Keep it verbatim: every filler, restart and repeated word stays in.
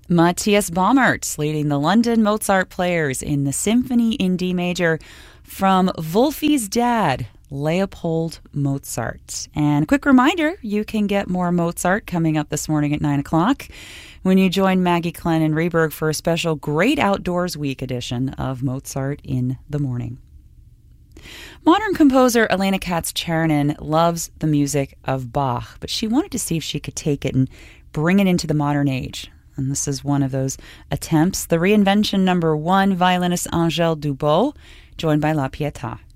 Matthias Baumert leading the London Mozart Players in the Symphony in D major from Wolfie's dad, Leopold Mozart. And a quick reminder, you can get more Mozart coming up this morning at nine o'clock when you join Maggie Klenn and Rehberg for a special Great Outdoors Week edition of Mozart in the Morning. Modern composer Elena Katz-Chernin loves the music of Bach, but she wanted to see if she could take it and bring it into the modern age. And this is one of those attempts. The reinvention number one, violinist Angèle Dubos, joined by La Pietà.